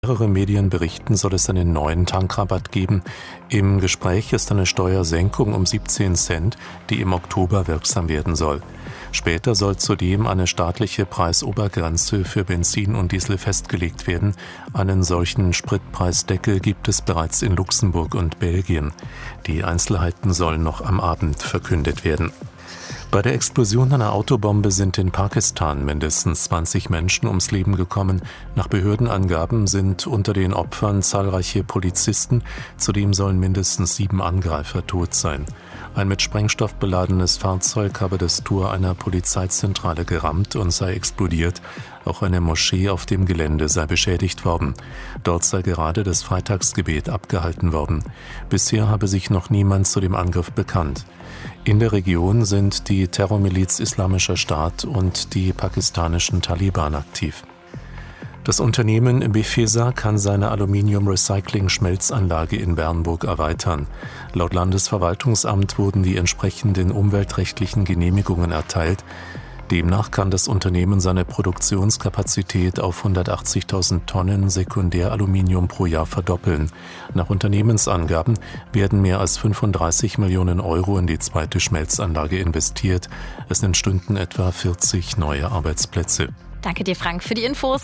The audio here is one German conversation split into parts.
Mehrere Medien berichten, soll es einen neuen Tankrabatt geben. Im Gespräch ist eine Steuersenkung um 17 Cent, die im Oktober wirksam werden soll. Später soll zudem eine staatliche Preisobergrenze für Benzin und Diesel festgelegt werden. Einen solchen Spritpreisdeckel gibt es bereits in Luxemburg und Belgien. Die Einzelheiten sollen noch am Abend verkündet werden. Bei der Explosion einer Autobombe sind in Pakistan mindestens 20 Menschen ums Leben gekommen. Nach Behördenangaben sind unter den Opfern zahlreiche Polizisten. Zudem sollen mindestens 7 Angreifer tot sein. Ein mit Sprengstoff beladenes Fahrzeug habe das Tor einer Polizeizentrale gerammt und sei explodiert. Auch eine Moschee auf dem Gelände sei beschädigt worden. Dort sei gerade das Freitagsgebet abgehalten worden. Bisher habe sich noch niemand zu dem Angriff bekannt. In der Region sind die Terrormiliz Islamischer Staat und die pakistanischen Taliban aktiv. Das Unternehmen Befesa kann seine Aluminium-Recycling-Schmelzanlage in Bernburg erweitern. Laut Landesverwaltungsamt wurden die entsprechenden umweltrechtlichen Genehmigungen erteilt. Demnach kann das Unternehmen seine Produktionskapazität auf 180.000 Tonnen Sekundäraluminium pro Jahr verdoppeln. Nach Unternehmensangaben werden mehr als 35 Millionen Euro in die zweite Schmelzanlage investiert. Es entstünden etwa 40 neue Arbeitsplätze. Danke dir, Frank, für die Infos.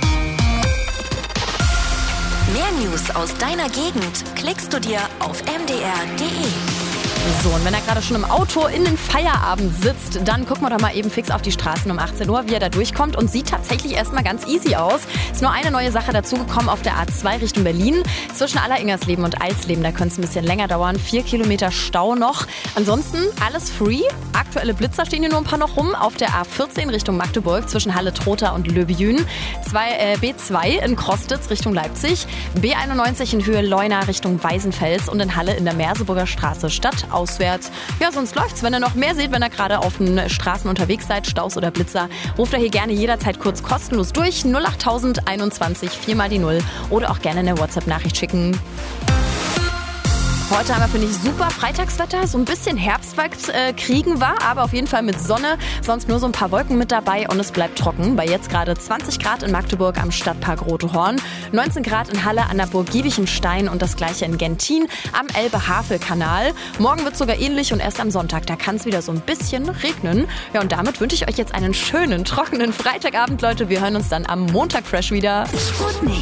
Mehr News aus deiner Gegend klickst du dir auf mdr.de. So, und wenn er gerade schon im Auto in den Feierabend sitzt, dann gucken wir doch mal eben fix auf die Straßen um 18 Uhr, wie er da durchkommt, und sieht tatsächlich erstmal ganz easy aus. Ist nur eine neue Sache dazugekommen auf der A2 Richtung Berlin. Zwischen Alleringers-Leben und Alsleben, da könnte es ein bisschen länger dauern. 4 Kilometer Stau noch. Ansonsten alles free. Aktuelle Blitzer stehen hier nur ein paar noch rum. Auf der A14 Richtung Magdeburg zwischen Halle-Trotha und Löbejün. B2 in Krostitz Richtung Leipzig. B91 in Höhe Leuna Richtung Weißenfels und in Halle in der Merseburger Straße auswärts. Ja, sonst läuft's. Wenn ihr noch mehr seht, wenn ihr gerade auf den Straßen unterwegs seid, Staus oder Blitzer, ruft ihr hier gerne jederzeit kurz kostenlos durch. 08000 21 4 mal die 0 oder auch gerne eine WhatsApp-Nachricht schicken. Heute haben wir, finde ich, super Freitagswetter. So ein bisschen Herbstwachs kriegen wir, aber auf jeden Fall mit Sonne. Sonst nur so ein paar Wolken mit dabei und es bleibt trocken. Bei jetzt gerade 20 Grad in Magdeburg am Stadtpark Rote Horn, 19 Grad in Halle an der Burg Giebichenstein und das gleiche in Gentin am Elbe-Havel-Kanal. Morgen wird es sogar ähnlich und erst am Sonntag, da kann es wieder so ein bisschen regnen. Ja, und damit wünsche ich euch jetzt einen schönen, trockenen Freitagabend, Leute. Wir hören uns dann am Montag fresh wieder. Sputnik.